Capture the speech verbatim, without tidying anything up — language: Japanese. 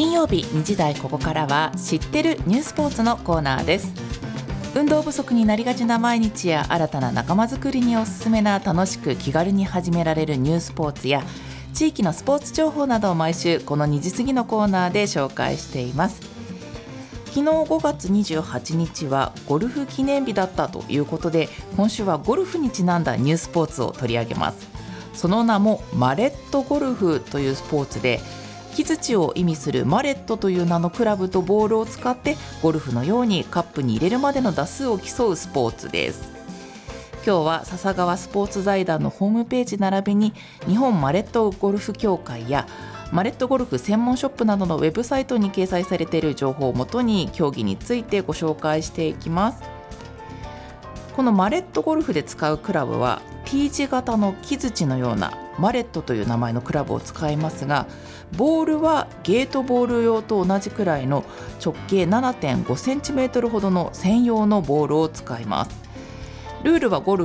金曜日にじ台、ここからは知ってるニュースポーツのコーナーです。運動不足になりがちな毎日や新たな仲間づくりにおすすめな楽しく気軽に始められるニュースポーツや地域のスポーツ情報などを毎週このにじ過ぎのコーナーで紹介しています。昨日ごがつにじゅうはちにちはゴルフ記念日だったということで、今週はゴルフにちなんだニュースポーツを取り上げます。その名もマレットゴルフというスポーツで、木槌を意味するマレットという名のクラブとボールを使ってゴルフのようにカップに入れるまでの打数を競うスポーツです。今日は笹川スポーツ財団のホームページ並びに日本マレットゴルフ協会やマレットゴルフ専門ショップなどのウェブサイトに掲載されている情報をもとに競技についてご紹介していきます。このマレットゴルフで使うクラブは T 字型の木槌のようなマレットという名前のクラブを使いますが、ボールはゲートボール用と同じくらいの直径 ななてんごセンチメートル ほどの専用のボールを使います。ルールはゴルフ